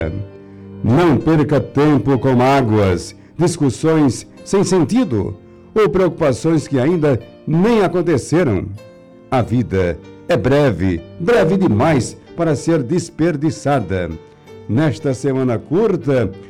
Não perca tempo com mágoas, discussões sem sentido ou preocupações que ainda nem aconteceram. A vida é breve, breve demais para ser desperdiçada. Nesta semana curta,